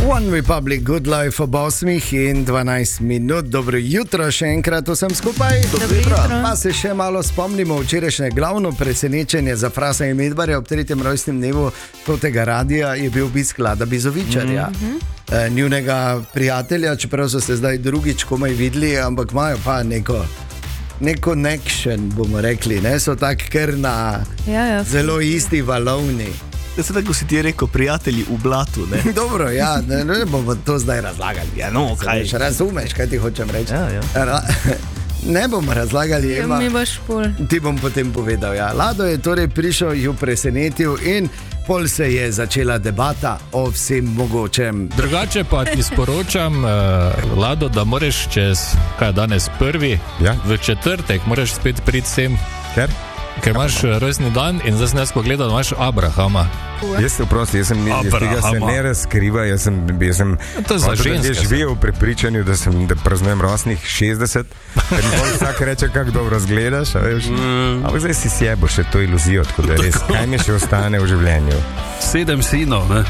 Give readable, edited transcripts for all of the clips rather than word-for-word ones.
One Republic, Good Life ob 8:12. Dobro jutro, še enkrat vsem skupaj. Dobro jutro. Pa se še malo spomnimo včerajšnje glavno presenečenje za Frasa in Medvarja ob 3. rojstnem dnevu tega radija je bil obisk Lada Bizovičarja. Njunega prijatelja, čeprav so se zdaj drugič komaj videli, ampak imajo pa neko connection, bomo rekli, ne? So tak kar na zelo isti valovni. Da se tako si ti rekel, prijatelji v blatu, ne? Dobro, ja, ne bomo to zdaj razlagali. Ja, no, kaj? Razumeš, kaj ti hočem reči? Ja. Ne bomo razlagali, Ema. Mi boš pol. Ti bom potem povedal, ja. Lado je torej prišel, ju presenetil in pol se je začela debata o vsem mogočem. Drugače pa ti sporočam, Lado, da moraš kaj danes prvi, v četrtek moraš spet priti sem. Ker imaš rojstni dan in zdaj sem jaz pogledal, da imaš Abrahama. Jaz se vprosti, iz tega se ne razkriva, jaz sem živel v prepričanju, da praznujem rojstnih 60, ker nikoli vsak reče, kako dobro zgledaš, a veš. Ampak zdaj si sjebo še to iluzijo, tako da res, kaj mi še ostane v življenju? 7 sinov, ne?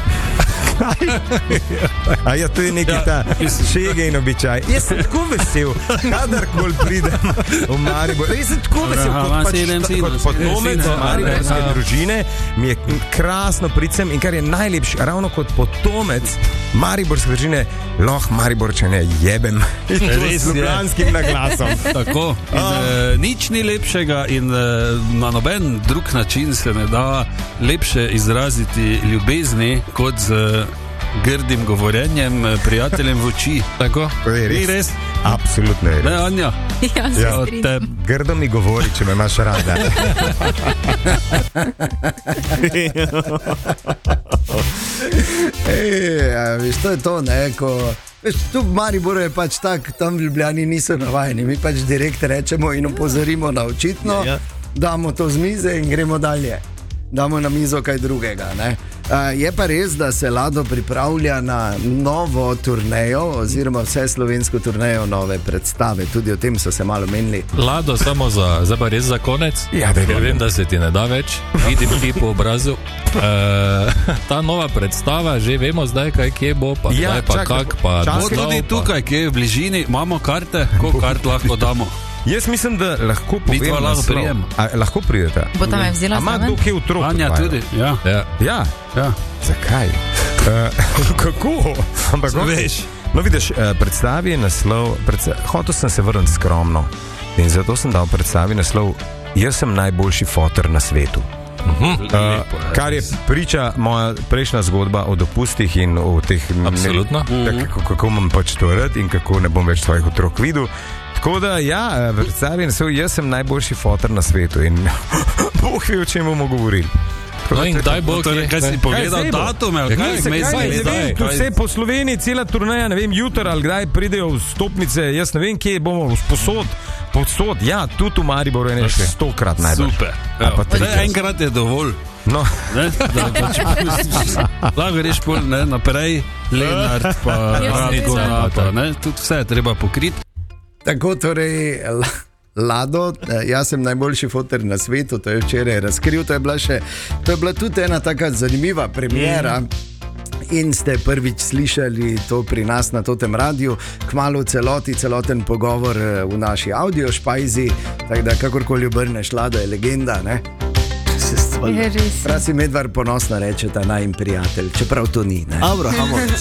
A ja, to je neki ta šege in običaj. Jaz sem tako vesel, kadarkoli pridem v Maribor. Jaz sem tako vesel, kot potomec mariborske družine, mi je krasno pricem in kar je najlepše, ravno kot potomec mariborske družine, Mariborčane jebem. In to s ljubljanskim naglasom. Tako. Nič ni lepšega in na noben drug način se ne da lepše izraziti ljubezni kot z grdim govorjenjem prijateljem v oči. Tako? Ni res? Absolutno je res. Ne, Anja? Ja, se strinjam. Grdo mi govori, če me imaš rada. Veš, to je to, ne, ko... Veš, tu v Mariboru je pač tak, tam v Ljubljani niso navajeni. Mi pač direkt rečemo in opozorimo na očitno, damo to z mize in gremo dalje. Damo na mizo kaj drugega, ne. Je pa res, da se Lado pripravlja na novo turnejo oziroma vse slovensko turnejo, nove predstave. Tudi o tem so se malo menili. Lado, samo zdaj pa res za konec, ker vem, da se ti ne da več. Vidim ti po obrazu. Ta nova predstava, že vemo zdaj, kje bo, pa zdaj pa kak, pa tudi tukaj, kje je v bližini, imamo karte, koliko kart lahko damo. Jaz mislim, da lahko povem naslov. Lahko pridete? Bo tam je vzela sama? Ima tukaj otrok? Anja tudi, ja. Zakaj? Kako? Ampak veš. No vidiš, predstavi je naslov, hotel sem se vrniti skromno in zato sem dal predstavi naslov Jaz sem najboljši foter na svetu. Kar je priča moja prejšnja zgodba o dopustih in o teh... Absolutno. Kako imam pač to rad in kako ne bom več tvojih otrok videl. Tako da, ja, predstavim se, jaz sem najboljši foter na svetu in Bog ve, o čem bomo govorili. No in kdaj bo, kaj si pogledal datume, vse po Sloveniji, cela turneja, ne vem, jutr ali kdaj pridejo stopnice, jaz ne vem, kje bomo posod, ja, tudi v Mariboru je nekaj 100-krat najbolj. Super, enkrat je dovolj. No. Lahko greš pol naprej, Lenart pa Radko Nata, tudi vse je treba pokriti. Tako torej, Lado, jaz sem najboljši foter na svetu, to je včeraj razkril, to je bila tudi ena taka zanimiva premiera in ste prvič slišali to pri nas na totem radiju, kmalu celoten pogovor v naši audio špajzi, tako da kakorkoli obrneš, Lado je legenda, ne? Frasi Medvar ponosno reče ta najin prijatelj, čeprav to ni, ne? Abrahamo.